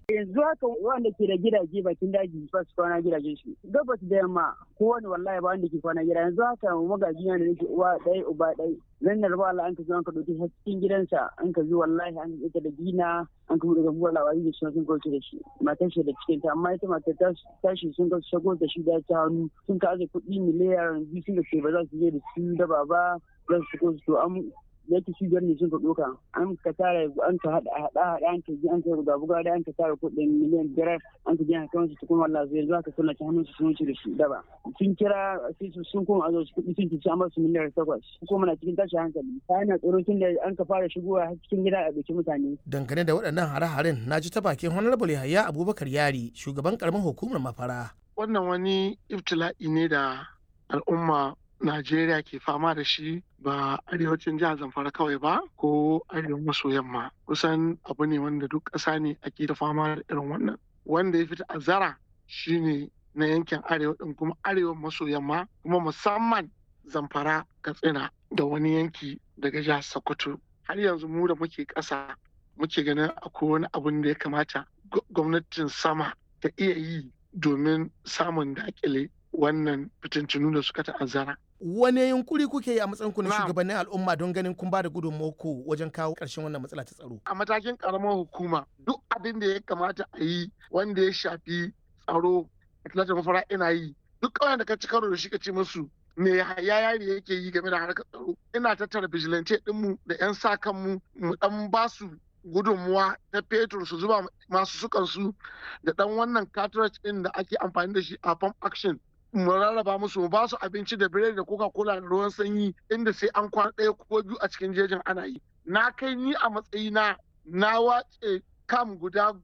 Yanzu haka wanda ke da gidaje bakin daji ba su kwana gidajen su. Gabas da yamma kowane wallahi ba wanda ke kwana gida. Yanzu haka magaji na da nake uwa ɗaya uba ɗaya. Zan da rabu Allah an ka zo an ka ɗauki cikin gidansa an ka zo wallahi an ka da dina an ka buɗe gabuwar labari da shi sun kauce da shi. Matar shi da cikin ta amma ita matar tashi sun ka shago da shi da ta hannu sun ka aje kuɗi miliyar biyu sun ka ce ba za su je da su daba ba za su ko su an yake cibiyar ne sun ka ɗauka an ka tara an ka haɗa an ka ji an ka buga da an ka tara kuɗin miliyan 5 an ka ji an kawo su cikin wallahi zai zuwa ka suna ta hannun su sun wuce da shi daba sun kira sai su sun koma azo su kuɗi sun ci amma su miliyar 8 ko muna cikin tashin hankali ta yana tsoro tun da an ka fara shigowa cikin gida a ɗauki mutane. Dangane da waɗannan hare-haren na ji ta bakin Honorable Yahaya Abubakar Yari shugaban karamar hukumar Mafara. Wannan wani ibtila'i ne da al'umma Najeriya ke fama da shi ba arewacin jihar Zamfara kawai ba ko arewa maso yamma kusan abu ne wanda duk ƙasa ne ake da fama da irin wannan wanda ya fi ta'azzara shine na yankin arewa din kuma arewa maso yamma kuma musamman Zamfara Katsina da wani yanki daga jihar Sokoto har yanzu mu da muke ƙasa muke ganin akwai wani abun da ya kamata gwamnatin sama ta iya yi domin samun dakile wannan fitintunu da suka ta'azzara. Wane yunkuri kuke yi a matsayin ku na shugabannin al'umma don ganin kun ba da gudunmawarku wajen kawo ƙarshen wannan matsala ta tsaro? A matakin ƙaramar hukuma duk abin da ya kamata a yi wanda ya shafi tsaro a talatin mafara ina yi duk ƙauyen da ka ci karo da shi ka ce musu me yari yake yi game da harkar tsaro ina tattara vigilante ɗinmu da 'yan sa kanmu mu ɗan ba su gudunmuwa ta fetur su zuba masu sukansu da ɗan wannan cartridge ɗin da ake amfani da shi a pump action mu rarraba musu mu ba su abinci da biredi da coca-cola da ruwan sanyi inda sai an kwana ɗaya ko biyu a cikin jejin ana yi na kai ni a matsayina na wace kam guda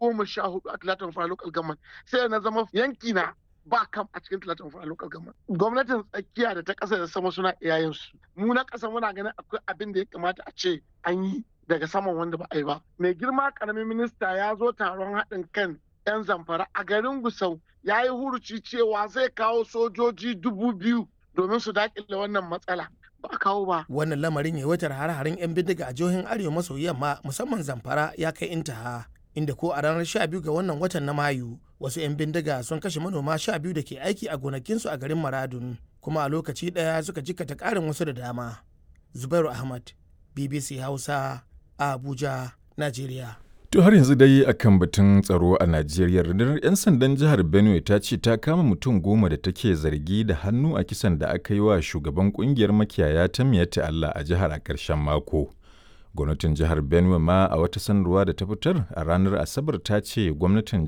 14 a talatin fara local government sai na zama yanki na ba kam a cikin talatin fara local government gwamnatin tsakiya da ta ƙasa da sama suna iyayensu mu na ƙasa muna ganin akwai abin da ya kamata a ce an yi daga saman wanda ba a yi ba mai girma ƙaramin minista ya zo taron haɗin kan 'yan Zamfara a garin Gusau ya yi huruci cewa zai kawo sojoji 2,000 domin su daƙile wannan matsala ba a kawo ba. Wannan lamarin yawaitar hare-haren 'yan bindiga a jihohin arewa maso yamma musamman Zamfara ya kai intaha inda ko a ranar 12 ga wannan watan na Mayu wasu 'yan bindiga sun kashe manoma 12 da ke aiki a gonakinsu a garin Maradun kuma a lokaci ɗaya suka jikkata ƙarin wasu da dama. Zubairu Ahmad, BBC Hausa, Abuja, Najeriya. To har yanzu dai akan batun tsaro a Najeriya, rundunar 'yan sandan jihar Benue ta ce ta kama mutum 10 da take zargi da hannu a kisan da aka yi wa shugaban kungiyar makiyaya ta Miyatta Allah a jihar a ƙarshen mako. Gwamnatin jihar Benue ma a wata sanarwa da ta fitar a ranar Asabar ta ce gwamnan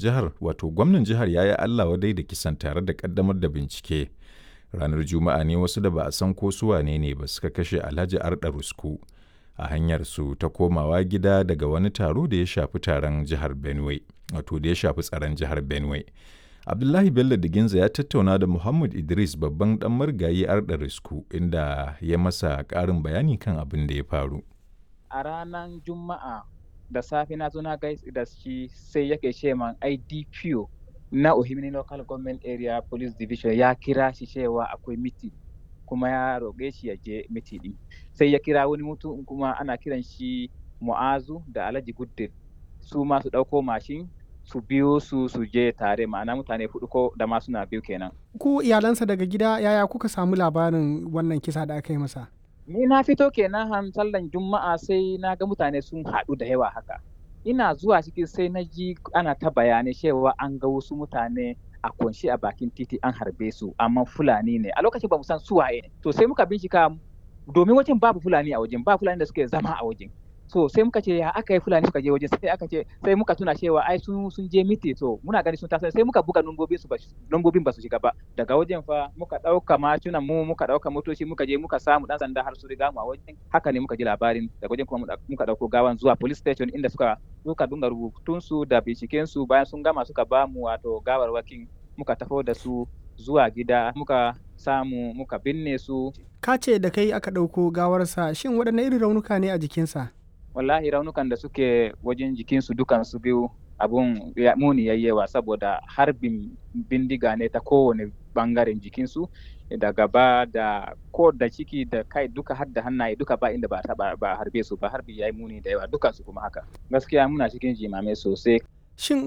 jihar ya yi Allah wadai da kisan tare da ƙaddamar da bincike. Ranar Juma'a ne wasu da ba a san ko su wane ne ba suka kashe Alhaji Arda Rusku a hanyar su ta komawa gida daga wani taro da ya shafi taron jihar Benue, wato da ya shafi tsaron jihar Benue. Abdullahi Bello Diginza ya tattauna da Muhammad Idris babban dan marigayi Arda Rusku inda ya masa ƙarin bayani kan abin da ya faru. A ranar Juma'a da safe na zo na gaisa da shi sai yake ce man IDPO na Ohimini Local Government Area Police Division ya kira shi cewa akwai meeting kuma ya roƙe shi ya je miti ɗin. Sai ya kira wani mutum kuma ana kiran shi Mu'azu da Alhaji Guddin su ma su ɗauko mashin su biyo su je tare ma'ana mutane 4 ko da ma suna biyu kenan. Ku iyalansa daga gida yaya kuka samu labarin wannan kisa da aka yi masa? Ni na fito kenan han sallan Juma'a sai na ga mutane sun haɗu da yawa haka. Ina zuwa ciki sai na ji ana ta bayanai cewa an ga wasu mutane a kunshi a bakin titi an harbe su amma Fulani ne a lokacin ba mu san su waye ne to sai muka bincika domin wajen babu Fulani a wajen ba Fulani da suke zama a wajen so sai muka ce ya aka yi Fulani suka je wajen sai muka tuna cewa ai sun je miti to muna gani sun tasa sai muka buga lambobin ba su shiga ba daga wajen fa muka dauka macinan mu muka dauka motoci muka je muka samu dan sanda har su riga mu a wajen haka ne muka ji labarin daga wajen kuma muka dauko gawan zuwa police station inda suka dunga rubutun su da binciken su bayan sun gama suka ba mu wato gawarwakin muka tafo da su zuwa gida muka samu muka binne su. Ka ce da kai aka dauko gawarsa shin waɗanne irin raunuka ne a jikinsa? Wallahi raunukan da suke wajen jikinsu dukan su biyu abun muni yayyewa saboda harbin bindiga ne ta kowane bangaren jikinsu da gaba da ko da ciki da kai duka har da hannaye duka ba inda ba harbe su ba harbi yayi muni da yawa dukan su kuma haka gaskiya muna cikin jimame sosai. Shin